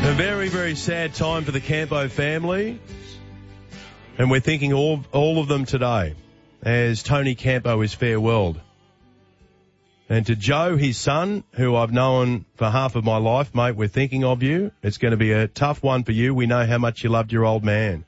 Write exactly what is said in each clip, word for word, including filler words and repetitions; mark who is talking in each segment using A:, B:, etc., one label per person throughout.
A: A very, very sad time for the Campo family. And we're thinking all, all of them today as Tony Campo is farewelled. And to Joe, his son, who I've known for half of my life, mate, we're thinking of you. It's going to be a tough one for you. We know how much you loved your old man.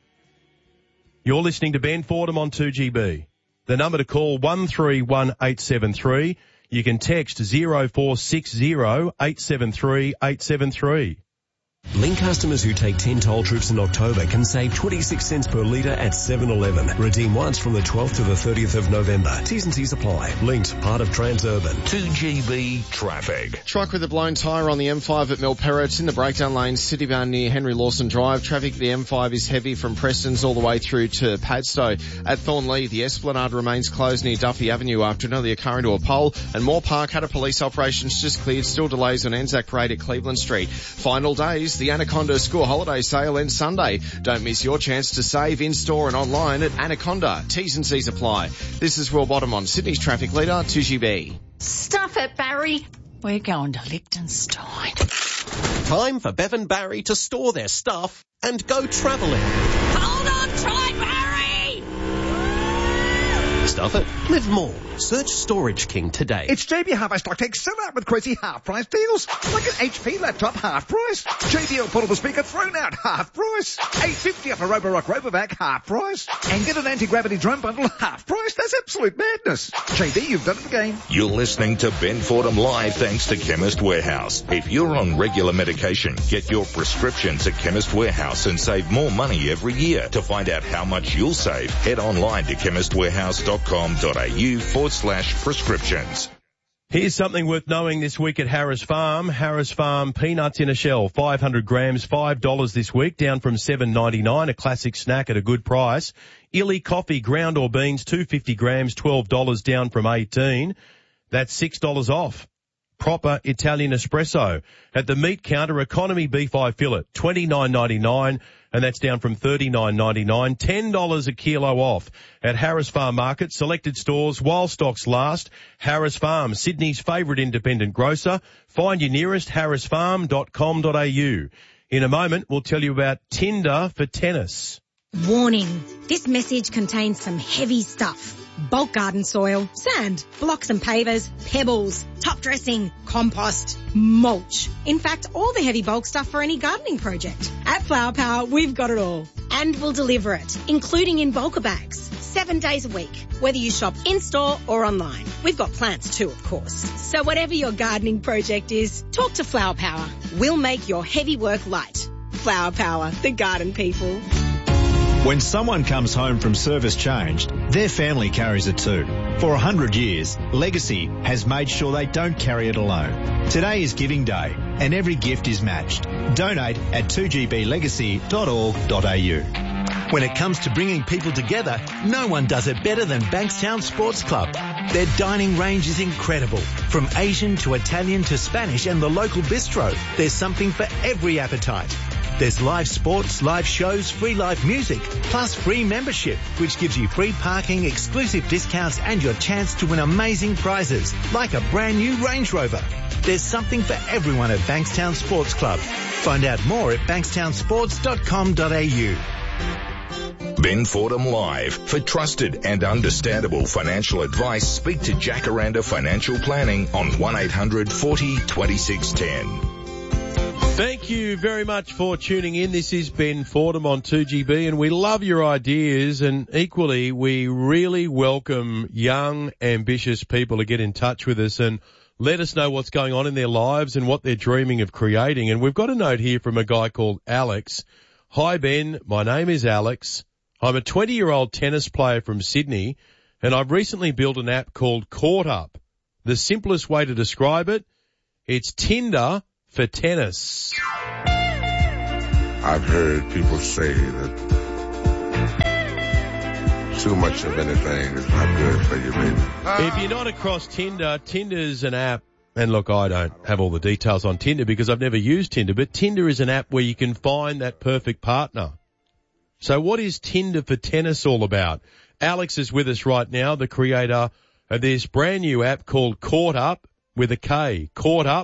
A: You're listening to Ben Fordham on two G B. The number to call, one three one eight seven three. You can text zero four six zero eight seven three eight seven three.
B: Link customers who take ten toll trips in October can save twenty-six cents per litre at seven eleven. Redeem once from the twelfth to the thirtieth of November. T's and C's apply. Linked, part of Transurban.
C: two G B traffic.
D: Truck with a blown tyre on the M five at Milperra. In the breakdown lane, Citybound near Henry Lawson Drive. Traffic at the M five is heavy from Prestons all the way through to Padstow. At Thornlea, the Esplanade remains closed near Duffy Avenue after an earlier car into a pole. And Moore Park had a police operations just cleared. Still delays on Anzac Parade at Cleveland Street. Final days, the Anaconda School Holiday Sale ends Sunday. Don't miss your chance to save in-store and online at Anaconda. T's and C's apply. This is Will Bottom on Sydney's traffic leader, two G B.
E: Stuff it, Barry. We're going to Liechtenstein.
B: Time for Bevan Barry to store their stuff and go travelling.
E: Hold on tight, Barry!
B: Stuff it. Live more. Search Storage King today.
F: It's J B Hi-Fi Stock Take sell out with crazy half-price deals. Like an H P laptop, half price. J B L portable speaker thrown out, half price. eight fifty off a Roborock Robovac, half price. And get an anti-gravity drone bundle, half price. That's absolute madness. J B, you've done it again.
C: You're listening to Ben Fordham Live thanks to Chemist Warehouse. If you're on regular medication, get your prescriptions at Chemist Warehouse and save more money every year. To find out how much you'll save, head online to chemist warehouse dot com dot a u forward slash prescriptions.
A: Here's something worth knowing this week at Harris Farm. Harris Farm peanuts in a shell, five hundred grams, five dollars this week, down from seven ninety-nine, a classic snack at a good price. Illy coffee, ground or beans, two hundred fifty grams, twelve dollars, down from eighteen. That's six dollars off. Proper Italian espresso. At the meat counter, economy beef eye fillet, twenty-nine ninety-nine, and that's down from thirty-nine ninety-nine, ten dollars a kilo off. At Harris Farm Market, selected stores while stocks last. Harris Farm, Sydney's favourite independent grocer. Find your nearest harris farm dot com dot a u. In a moment, we'll tell you about Tinder for tennis.
G: Warning, this message contains some heavy stuff. Bulk garden soil, sand, blocks and pavers, pebbles, top dressing, compost, mulch. In fact, all the heavy bulk stuff for any gardening project. At Flower Power, we've got it all. And we'll deliver it, including in bulker bags, seven days a week, whether you shop in-store or online. We've got plants too, of course. So whatever your gardening project is, talk to Flower Power. We'll make your heavy work light. Flower Power, the garden people.
H: When someone comes home from service changed, their family carries it too. For a hundred years, Legacy has made sure they don't carry it alone. Today is Giving Day, and every gift is matched. Donate at two g b legacy dot org dot a u. When it comes to bringing people together, no one does it better than Bankstown Sports Club. Their dining range is incredible. From Asian to Italian to Spanish and the local bistro, there's something for every appetite. There's live sports, live shows, free live music, plus free membership, which gives you free parking, exclusive discounts and your chance to win amazing prizes, like a brand new Range Rover. There's something for everyone at Bankstown Sports Club. Find out more at bankstown sports dot com dot a u.
C: Ben Fordham Live. For trusted and understandable financial advice, speak to Jacaranda Financial Planning on one eight hundred forty twenty-six ten.
A: Thank you very much for tuning in. This is Ben Fordham on two G B, and we love your ideas, and equally we really welcome young, ambitious people to get in touch with us and let us know what's going on in their lives and what they're dreaming of creating. And we've got a note here from a guy called Alex. Hi Ben, my name is Alex. I'm a twenty-year-old tennis player from Sydney, and I've recently built an app called Caught Up. The simplest way to describe it, it's Tinder for tennis.
I: I've heard people say that too much of anything is not good for you, baby.
A: If you're not across Tinder, Tinder's an app, and look, I don't have all the details on Tinder because I've never used Tinder, but Tinder is an app where you can find that perfect partner. So what is Tinder for tennis all about? Alex is with us right now, the creator of this brand new app called Caught Up with a K. Caught Up.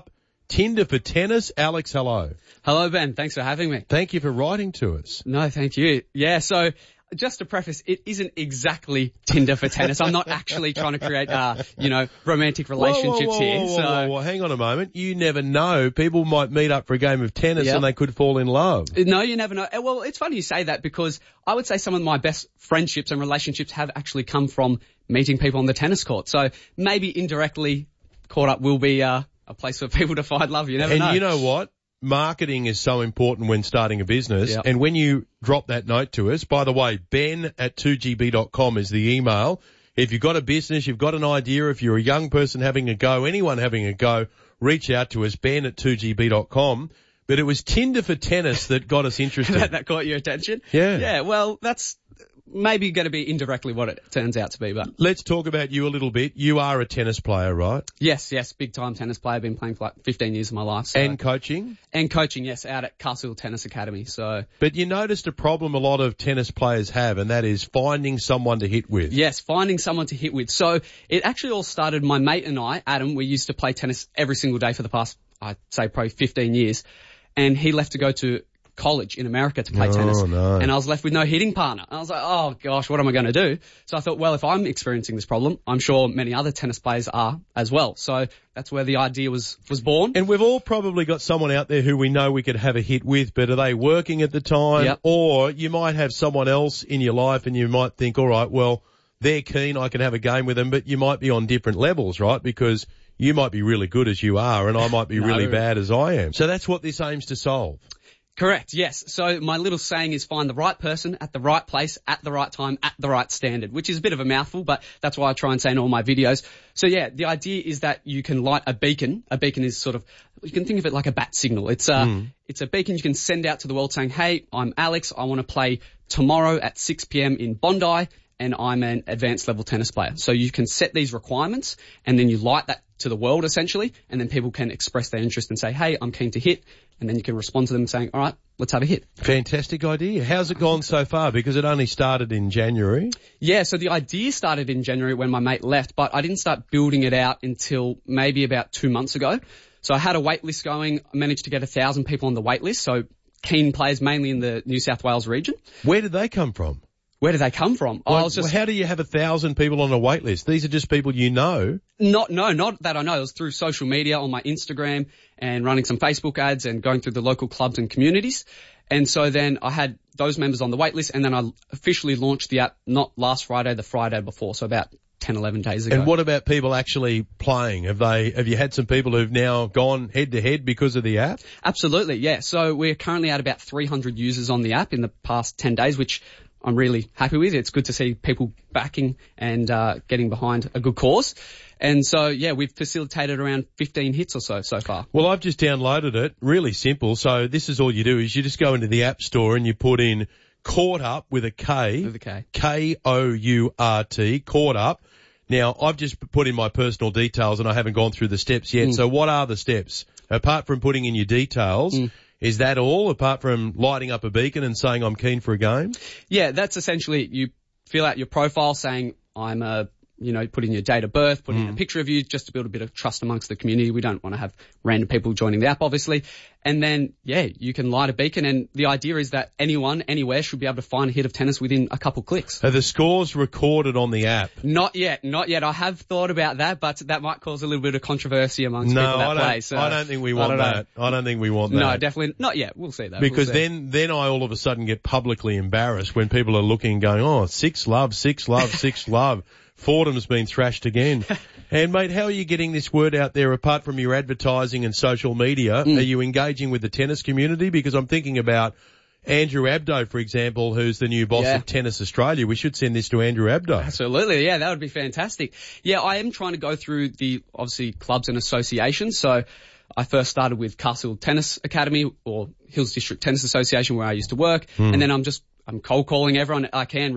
A: Tinder for Tennis. Alex, hello.
J: Hello, Ben. Thanks for having me.
A: Thank you for writing to us.
J: No, thank you. Yeah, so just to preface, it isn't exactly Tinder for tennis. I'm not actually trying to create, uh, you know, romantic relationships
A: whoa, whoa, whoa,
J: here.
A: whoa,
J: So
A: whoa, whoa, hang on a moment. You never know. People might meet up for a game of tennis
J: Yep.
A: and they could fall in love.
J: No, you never know. Well, it's funny you say that because I would say some of my best friendships and relationships have actually come from meeting people on the tennis court. So maybe indirectly caught up will be uh, a place for people to find love. You never
A: and
J: know.
A: you know what? Marketing is so important when starting a business.
J: Yep.
A: And when you drop that note to us, by the way, ben at two g b dot com is the email. If you've got a business, you've got an idea, if you're a young person having a go, anyone having a go, reach out to us, ben at two g b dot com. But it was Tinder for Tennis that got us interested.
J: that, that caught your attention?
A: Yeah.
J: Yeah, well, that's maybe going to be indirectly what it turns out to be, but
A: Let's talk about you a little bit. You are a tennis player, right?
J: yes, yes, big time tennis player. Been playing for like fifteen years of my life. So.
A: And coaching?
J: And coaching, yes, out at Castle Tennis Academy. So
A: But you noticed a problem a lot of tennis players have, and that is finding someone to hit with.
J: yes, finding someone to hit with. So it actually all started, my mate and I, Adam, we used to play tennis every single day for the past, I'd say probably fifteen years. And he left to go to college in America to play
A: Oh,
J: tennis.
A: no.
J: And I was left with no hitting partner. I was like, oh gosh, what am I going to do? So I thought, well, if I'm experiencing this problem, I'm sure many other tennis players are as well. So that's where the idea was, was born.
A: And we've all probably got someone out there who we know we could have a hit with, but are they working at the time?
J: Yep.
A: Or you might have someone else in your life and you might think, all right, well, they're keen, I can have a game with them, but you might be on different levels, right? Because you might be really good as you are and I might be
J: No.
A: really bad as I am. So that's what this aims to solve.
J: Correct, yes. So my little saying is find the right person at the right place at the right time at the right standard, which is a bit of a mouthful, but that's why I try and say in all my videos. So yeah, the idea is that you can light a beacon. A beacon is sort of, you can think of it like a bat signal. It's a, mm. it's a beacon you can send out to the world saying, hey, I'm Alex. I want to play tomorrow at six p.m. in Bondi and I'm an advanced level tennis player. So you can set these requirements and then you light that to the world essentially, and then people can express their interest and say, hey, I'm keen to hit, and then you can respond to them saying, all right, let's have a hit.
A: Fantastic idea. How's it gone so far? Because it only started in January.
J: Yeah, so the idea started in January when my mate left, but I didn't start building it out until maybe about two months ago. So I had a wait list going. I managed to get a thousand people on the wait list, so keen players mainly in the New South Wales region.
A: Where did they come from?
J: Where did they come from?
A: Well,
J: I was just,
A: well, how do you have a thousand people on a wait list? These are just people you know.
J: Not, no, not that I know. It was through social media on my Instagram and running some Facebook ads and going through the local clubs and communities. And so then I had those members on the wait list, and then I officially launched the app not last Friday, the Friday before, so about ten, eleven days ago.
A: And what about people actually playing? Have they, have you had some people who've now gone head to head because of the app?
J: Absolutely, yeah. So we're currently at about three hundred users on the app in the past ten days, which I'm really happy with. It's good to see people backing and uh, getting behind a good cause. And so, yeah, we've facilitated around fifteen hits or so so far.
A: Well, I've just downloaded it. Really simple. So this is all you do is you just go into the App Store and you put in Caught Up with a K.
J: With a K.
A: K O U R T, Caught Up. Now, I've just put in my personal details and I haven't gone through the steps yet. Mm. So what are the steps? Apart from putting in your details, mm. is that all, apart from lighting up a beacon and saying I'm keen for a game?
J: Yeah, that's essentially, you fill out your profile saying I'm a, you know, put in your date of birth, put mm. in a picture of you just to build a bit of trust amongst the community. We don't want to have random people joining the app, obviously. And then, yeah, you can light a beacon, and the idea is that anyone, anywhere should be able to find a hit of tennis within a couple clicks.
A: Are the scores recorded on the app?
J: Not yet, not yet. I have thought about that, but that might cause a little bit of controversy amongst
A: no,
J: people that
A: I don't,
J: play. So
A: I don't think we want
J: I
A: that. I don't think we want that.
J: No, definitely not yet. We'll see that.
A: Because
J: we'll see.
A: then, then I all of a sudden get publicly embarrassed when people are looking and going, oh, six love, six love, six love. Fordham's been thrashed again. And mate, how are you getting this word out there apart from your advertising and social media? Mm. Are you engaging with the tennis community? Because I'm thinking about Andrew Abdo, for example, who's the new boss
J: yeah.
A: of Tennis Australia. We should send this to Andrew Abdo.
J: Absolutely. Yeah, that would be fantastic. Yeah, I am trying to go through the, obviously, clubs and associations. So I first started with Castle Tennis Academy or Hills District Tennis Association where I used to work. Mm. And then I'm just, I'm cold calling everyone I can